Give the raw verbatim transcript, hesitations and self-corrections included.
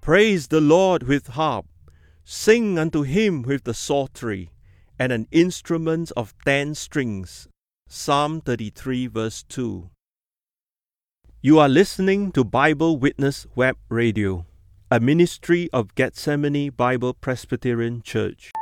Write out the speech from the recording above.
Praise the Lord with harp. Sing unto him with the psaltery, and an instrument of ten strings. Psalm thirty-three, verse two. You are listening to Bible Witness Web Radio, a ministry of Gethsemane Bible Presbyterian Church.